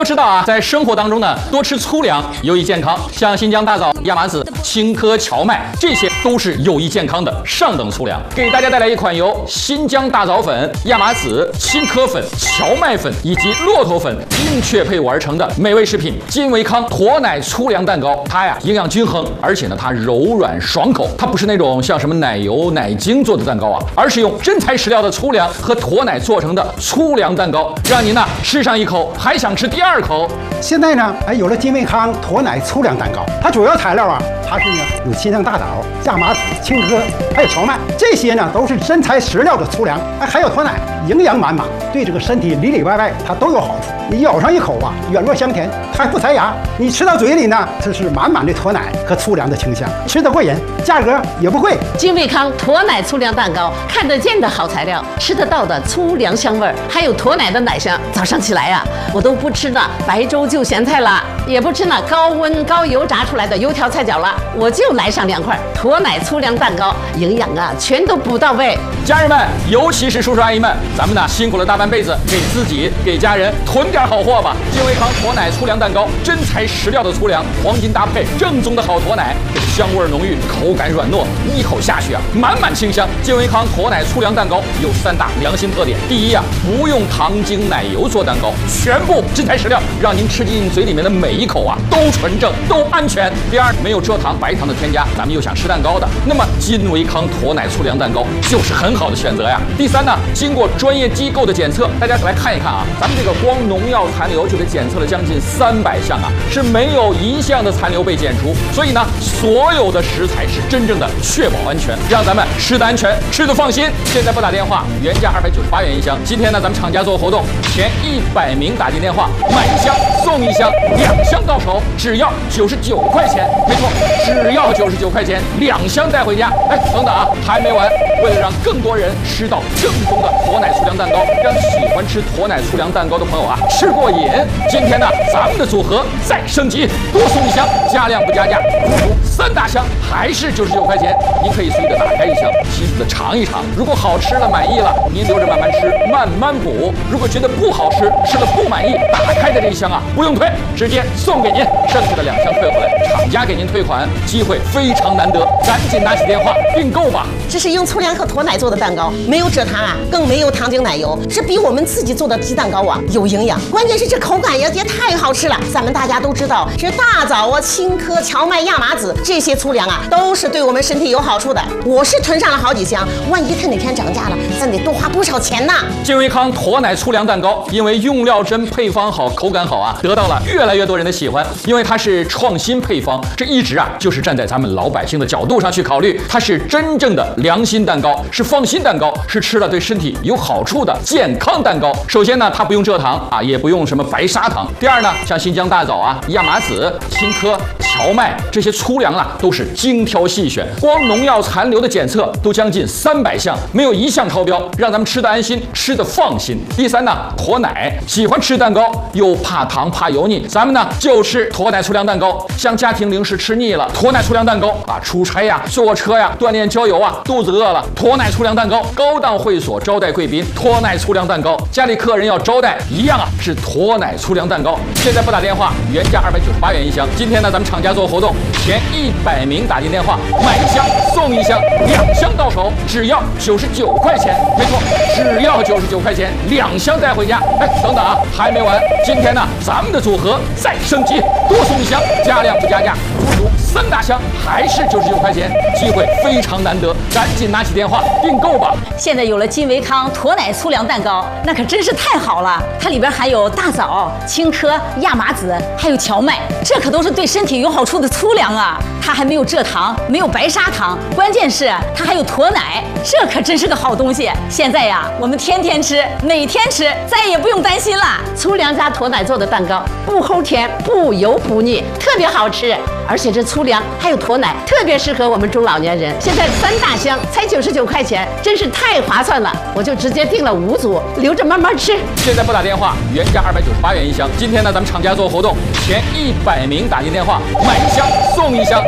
都知道啊，在生活当中呢，多吃粗粮有益健康，像新疆大枣、亚麻籽、青稞、荞麦，这些都是有益健康的上等粗粮。给大家带来一款由新疆大枣粉、亚麻籽、青稞粉、荞麦粉以及骆驼粉精确配伍而成的美味食品——金维康驼奶粗粮蛋糕。它呀营养均衡，而且呢它柔软爽口。它不是那种像什么奶油、奶精做的蛋糕啊，而是用真材实料的粗粮和驼奶做成的粗粮蛋糕，让您呢吃上一口还想吃第二口。 现在呢，有了金维康驼奶粗粮蛋糕，它主要材料啊，它是呢有新疆大枣、亚麻籽、青稞，还有荞麦，这些呢都是真材实料的粗粮，还有驼奶，营养满满，对这个身体里里外外它都有好处。你咬上一口啊，软糯香甜，还不塞牙。你吃到嘴里呢，这是满满的驼奶和粗粮的清香，吃得过瘾，价格也不贵。 金维康驼奶粗粮蛋糕，看得见的好材料，吃得到的粗粮香味儿，还有驼奶的奶香。早上起来呀，我都不吃那白粥就咸菜了，也不吃那高温高油炸出来的油条菜饺了，我就来上2块驼奶粗粮蛋糕，营养啊全都补到位。 家人们，尤其是叔叔阿姨们，咱们呢辛苦了大半辈子，给自己给家人囤点好货吧。金维康驼奶粗粮蛋糕，真材实料的粗粮，黄金搭配，正宗的好驼奶，香味浓郁，口感软糯，一口下去啊，满满清香。金维康驼奶粗粮蛋糕有3大良心特点：第一啊，不用糖精奶油做蛋糕，全部真材实料，让您吃进嘴里面的每一口啊都纯正，都安全。第二，没有蔗糖、白糖的添加，咱们又想吃蛋糕的，那么金维康驼奶粗粮蛋糕就是很好的选择呀。第三呢，经过专业机构的检测，大家来看一看啊，咱们这个光农药残留就给检测了将近300项啊，是没有一项的残留被检出，所以呢，所有的食材是真正的确保安全，让咱们吃得安全，吃得放心。现在拨打电话，原价298元一箱，今天呢，咱们厂家做活动，前100名打进电话，买1箱送1箱，2箱到手只要99块钱，没错，只要99块钱，2箱带回家。哎，等等啊，还没完，为了让更多人吃到正宗的驼奶粗粮蛋糕，让喜欢吃驼奶粗粮蛋糕的朋友啊吃过瘾，今天呢，咱们的组合再升级，多送1箱，加量不加价，足足3大箱，还是99块钱。您可以随意的打开1箱，细细的尝一尝，如果好吃了满意了，您留着慢慢吃，慢慢补；如果觉得不好吃，吃了不满意，打开的这1箱啊不用退，直接送给您，剩下的2箱退回来，厂家给您退款，机会非常难得，赶紧拿起电话订购吧。 这是用粗粮和驼奶做的蛋糕，没有蔗糖啊，更没有糖精奶油，是比我们自己做的鸡蛋糕啊有营养，关键是这口感也太好吃了。咱们大家都知道，这大枣啊、青稞、荞麦、亚麻籽这些粗粮啊，都是对我们身体有好处的。我是囤上了好几箱，万一它哪天涨价了，咱得多花不少钱呢。 金维康驼奶粗粮蛋糕，因为用料真、配方好、口感好啊，得到了越来越多人的喜欢。因为它是创新配方，这一直啊就是站在咱们老百姓的角度上去考虑，它是真正的良心蛋糕，是放心蛋糕，是吃了对身体有好处的健康蛋糕。首先呢，它不用蔗糖啊，也不用什么白砂糖。第二呢，像新疆大枣啊、亚麻籽、青稞、荞麦这些粗粮啊，都是精挑细选，光农药残留的检测都将近300项，没有1项超标，让咱们吃得安心，吃得放心。第三呢，驼奶，喜欢吃蛋糕又怕糖怕油腻，咱们呢就吃驼奶粗粮蛋糕。像家庭零食吃腻了，驼奶粗粮蛋糕啊，出差呀、坐车呀、锻炼郊游啊，肚子饿了，驼奶粗粮蛋糕。高档会所招待贵宾，驼奶粗粮蛋糕。家里客人要招待，一样啊，是驼奶粗粮蛋糕。现在拨打电话，原价298元一箱，今天呢，咱们厂家做活动，前100名打进电话，买1箱送1箱，2箱到手只要99块钱，没错，只要99块钱，2箱带回家。哎，等等啊，还没完，今天呢，咱们的组合再升级，多送1箱，加量不加价，足足3大箱，还是99块钱，机会非常难得，赶紧拿起电话订购吧。 现在有了金维康驼奶粗粮蛋糕，那可真是太好了，它里边含有大枣、青稞、亚麻籽，还有荞麦，这可都是对身体有好处的粗粮啊。它还没有蔗糖，没有白砂糖，关键是它还有驼奶，这可真是个好东西。现在呀，我们天天吃，每天吃，再也不用担心了。 粗粮加驼奶做的蛋糕，不齁甜，不油不腻，特别好吃。而且这粗粮还有驼奶，特别适合我们中老年人。现在3大箱才99块钱，真是太划算了。我就直接订了5组，留着慢慢吃。 现在拨打电话，原价298元一箱，今天呢，咱们厂家做活动，前100名打进电话，买1箱送1箱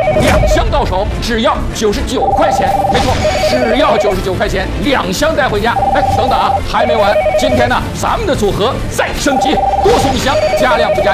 2箱到手只要99块钱，没错，只要99块钱，2箱带回家。哎，等等啊，还没完，今天呢，咱们的组合再升级，多送1箱，加量不加